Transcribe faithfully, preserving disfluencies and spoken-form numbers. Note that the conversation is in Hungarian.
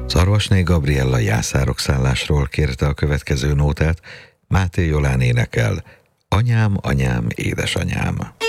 Szarvasné Gabriella Jászárok szállásról kérte a következő nótát, Máté Jolán énekel: Anyám, anyám, édesanyám.